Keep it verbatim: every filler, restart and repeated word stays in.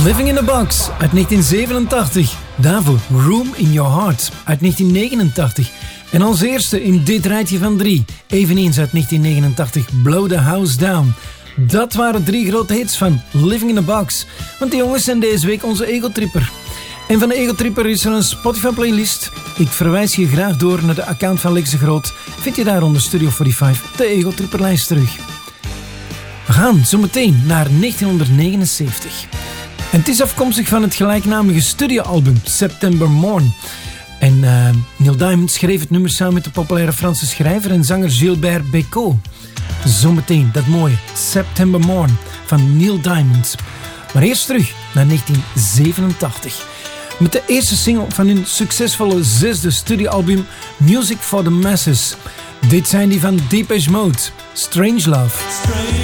Living in a Box uit negentien zevenentachtig. Daarvoor Room in Your Heart uit negentien negenentachtig. En als eerste in dit rijtje van drie, eveneens uit negentien negenentachtig, Blow the House Down. Dat waren drie grote hits van Living in a Box. Want die jongens zijn deze week onze Egotripper. En van de Egotripper is er een Spotify playlist. Ik verwijs je graag door naar de account van Lex de Groot. Vind je daar onder Studio vijfenveertig de Egotripperlijst terug. We gaan zo meteen naar negentienhonderdnegenenzeventig. En het is afkomstig van het gelijknamige studioalbum September Morn. En uh, Neil Diamond schreef het nummer samen met de populaire Franse schrijver en zanger Gilbert Bécaud. Zometeen dat mooie September Morn van Neil Diamond. Maar eerst terug naar negentien zevenentachtig. Met de eerste single van hun succesvolle zesde studioalbum Music for the Masses. Dit zijn die van Depeche Mode, Strange Love. Strange.